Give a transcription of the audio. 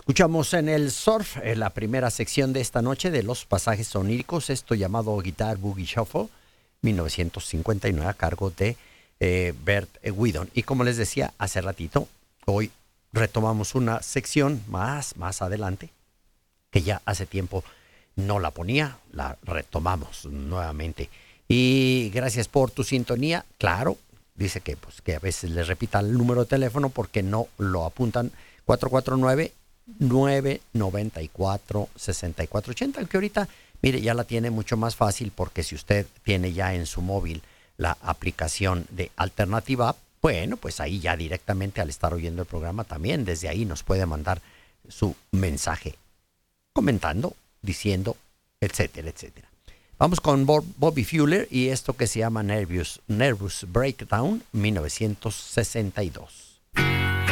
Escuchamos en el surf la primera sección de esta noche de los pasajes oníricos, esto llamado Guitar Boogie Shuffle, 1959, a cargo de Bert Whedon. Y como les decía hace ratito, hoy retomamos una sección más adelante, que ya hace tiempo no la ponía, la retomamos nuevamente. Y gracias por tu sintonía. Claro, dice que a veces les repita el número de teléfono porque no lo apuntan. 449-994-6480, aunque ahorita, mire, ya la tiene mucho más fácil porque si usted tiene ya en su móvil la aplicación de Alternativa App, bueno, pues ahí ya directamente al estar oyendo el programa también, desde ahí nos puede mandar su mensaje comentando, diciendo, etcétera, etcétera. Vamos con Bobby Fuller y esto que se llama Nervous Breakdown, 1962.